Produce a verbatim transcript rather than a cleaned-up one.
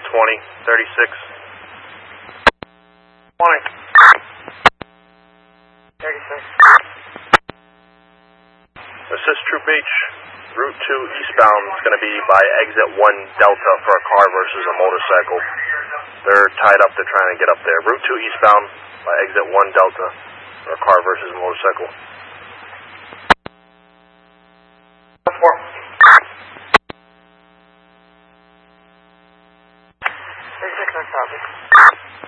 twenty, thirty-six. twenty. thirty-six. Assist Troop H, Route two eastbound is going to be by exit one Delta for a car versus a motorcycle. They're tied up, they're trying to get up there. Route two eastbound by exit one Delta for a car versus a motorcycle.